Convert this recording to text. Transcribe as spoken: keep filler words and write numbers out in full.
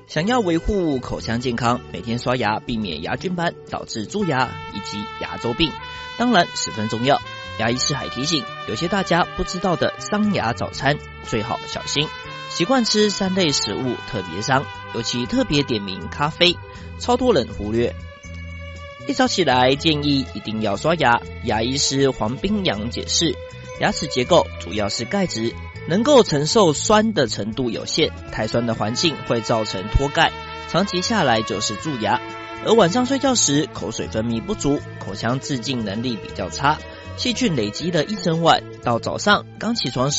想要维护口腔健康，每天刷牙，避免牙菌斑导致蛀牙以及牙周病，当然十分重要。牙医师还提醒，有些大家不知道的伤牙早餐最好小心。习惯吃三类食物特别伤，尤其特别点名咖啡，超多人忽略。一早起来建议一定要刷牙，牙医师黄冰阳解释，牙齿结构主要是钙质，能够承受酸的程度有限，太酸的环境会造成脱钙，长期下来就是蛀牙。而晚上睡觉时口水分泌不足，口腔自净能力比较差，细菌累积了一整晚，到早上刚起床时